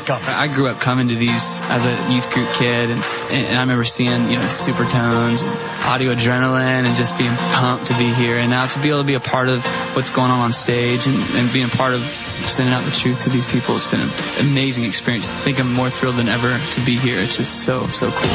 welcome. I grew up coming to these as a youth group kid, and I remember seeing, Supertones and Audio Adrenaline and just being pumped to be here. And now to be able to be a part of what's going on stage and being a part of sending out the truth to these people, it's been an amazing experience. I think I'm more thrilled than ever to be here. It's just so cool.